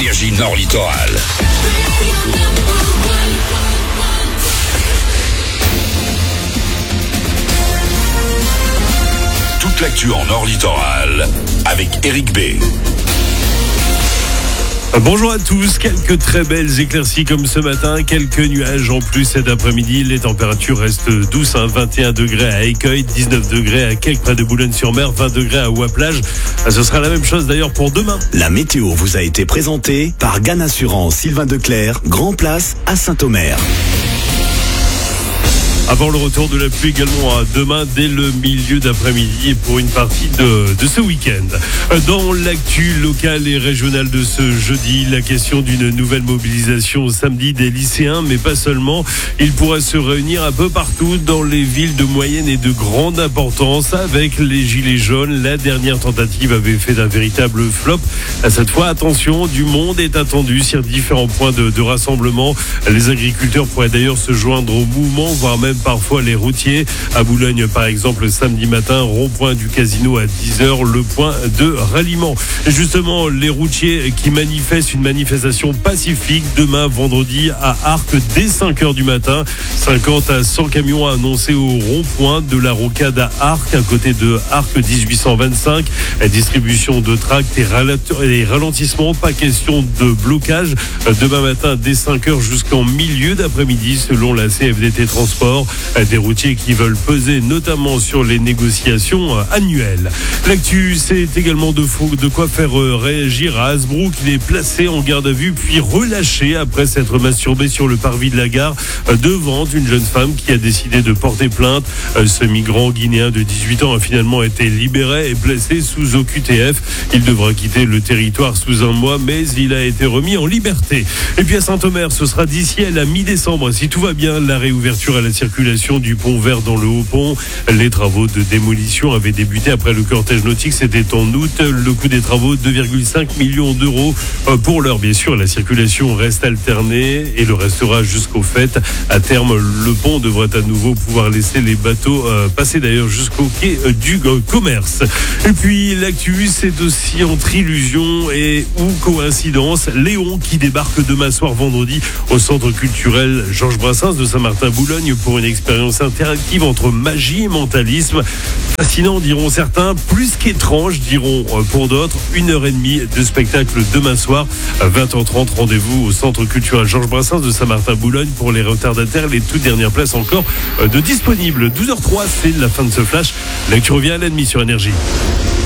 Énergie Nord Littoral. Toute l'actu en Nord Littoral avec Eric B. Bonjour à tous, quelques très belles éclaircies comme ce matin, quelques nuages en plus cet après-midi. Les températures restent douces, 21 degrés à Écueil, 19 degrés à Quecq près de Boulogne-sur-Mer, 20 degrés à Ouaplage. Ce sera la même chose d'ailleurs pour demain. La météo vous a été présentée par Gann Assurance Sylvain Declercq, Grand Place à Saint-Omer. Avant le retour de la pluie également à demain dès le milieu d'après-midi et pour une partie de ce week-end. Dans l'actu locale et régionale de ce jeudi, la question d'une nouvelle mobilisation samedi des lycéens, mais pas seulement. Ils pourraient se réunir un peu partout dans les villes de moyenne et de grande importance avec les gilets jaunes. La dernière tentative avait fait d'un véritable flop. Cette fois, attention, du monde est attendu sur différents points de rassemblement. Les agriculteurs pourraient d'ailleurs se joindre au mouvement, voire même parfois les routiers. À Boulogne, par exemple, samedi matin, rond-point du casino à 10h, le point de ralliement. Et justement, les routiers qui manifestent une manifestation pacifique demain, vendredi, à Arques, dès 5h du matin. 50 à 100 camions annoncés au rond-point de la Rocade à Arques, à côté de Arques 1825. Distribution de tracts et ralentissements, pas question de blocage. Demain matin, dès 5h jusqu'en milieu d'après-midi, selon la CFDT Transport. Des routiers qui veulent peser notamment sur les négociations annuelles. L'actu, c'est également de quoi faire réagir à Hasbrook. Il est placé en garde à vue puis relâché après s'être masturbé sur le parvis de la gare devant une jeune femme qui a décidé de porter plainte. Ce migrant guinéen de 18 ans a finalement été libéré et placé sous OQTF. Il devra quitter le territoire sous un mois, mais il a été remis en liberté. Et puis à Saint-Omer, ce sera d'ici à la mi-décembre, si tout va bien, la réouverture à la circulation du pont vert dans le Haut-Pont. Les travaux de démolition avaient débuté après le cortège nautique, c'était en août. Le coût des travaux, 2,5 millions d'euros. Pour l'heure, bien sûr, la circulation reste alternée et le restera jusqu'aux fêtes. À terme, le pont devrait à nouveau pouvoir laisser les bateaux passer d'ailleurs jusqu'au quai du commerce. Et puis l'actu, c'est aussi entre illusion et ou coïncidence. Léon qui débarque demain soir vendredi au centre culturel Georges Brassens de Saint-Martin-Boulogne pour une expérience interactive entre magie et mentalisme. Fascinant, diront certains, plus qu'étrange, diront pour d'autres. 1h30 de spectacle demain soir, 20h30. Rendez-vous au centre culturel Georges Brassens de Saint-Martin-Boulogne pour les retardataires. Les toutes dernières places encore de disponibles. 12h03, c'est la fin de ce flash. L'actu revient à l'ennemi sur Énergie.